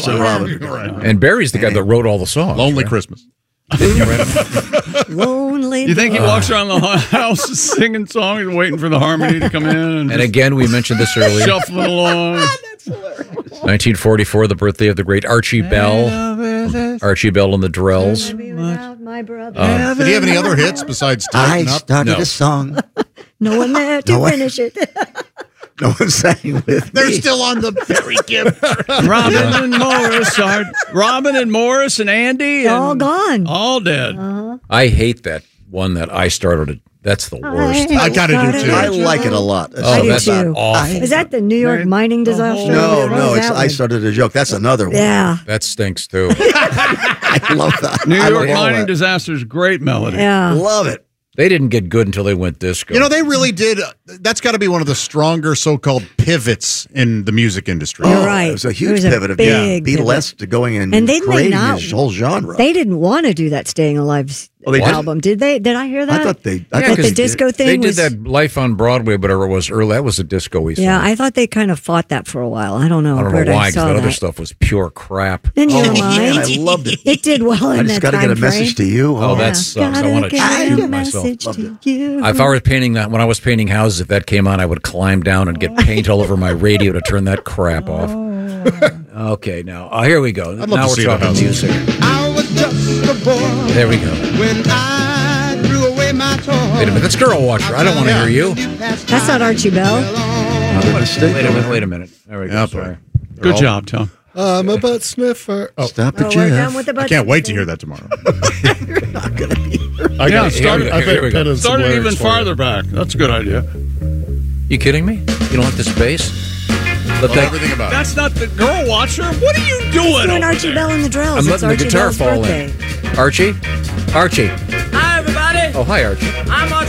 Parson Robin. Right. And Barry's the guy that wrote all the songs. Lonely right? Christmas. Lonely. You think he walks around the house singing songs, waiting for the harmony to come in? And again, we mentioned this earlier. Shuffling along. 1944, the birthday of the great Archie Bell. Archie Bell and the Drells. Without my brother. Did he have any other hits besides I Tighten Up? started No. a song. No one there to No one- finish it. No one sang with They're me. still on the Barry Gibb. Robin and Morris and Andy. They're all and gone. All dead. I hate that one that I started it. That's the worst. I kind of do too. I like it a lot. Oh, do that's too. awful. Is that the New York mining disaster? No, What no, was it's that I one? started a joke. That's another one. Yeah. That stinks too. I love that. New I York love all Mining that. Disaster's great melody. Yeah. Love it. They didn't get good until they went disco. You know, they really did. That's got to be one of the stronger so-called pivots in the music industry. You're right. It was a It huge was a pivot of big Beatles to going and And didn't they creating not- this whole genre. They didn't want to do that Staying Alive Oh, they didn't? album, did they? Did I hear that? I thought they. Yeah, I thought the they disco did. thing They did was, that Life on Broadway, whatever it was early. That was a disco-y song. Yeah, I thought they kind of fought that for a while. I don't know. I don't where know why, I because saw that other that. stuff was pure crap. In your Oh, man, mind, I loved it. It did well I in just that got to time get a frame. message to you. Oh, that sucks. I Gotta want to get shoot a myself. message Loved to you. If I was painting that, when I was painting houses, if that came on, I would climb down and get paint all over my radio to turn that crap off. Okay, now here we go. love Now to we're see the talking house. music. I was just a boy There we go. when I threw away my toy. Wait a minute, that's Girl Watcher. I don't want to hear you. That's not Archie Bell. Wait a minute. There we go. Yeah, Sorry. Good job, Tom. I'm a butt sniffer. Oh, Stop it, Oh, we're done Jeff. with the I budget. can't wait to hear that tomorrow. I Yeah, got start- I here we bet go. pen and some Started lyrics even for you. farther back. That's a good idea. You kidding me? You don't like the space? Let Love that, everything about it. That's not the Girl Watcher. What are you doing? Doing over Archie there? Bell and the Drills. I'm It's letting the Archie guitar Bell's fall birthday. in. Archie? Archie. Hi, everybody. Oh, hi, Archie. I'm Archie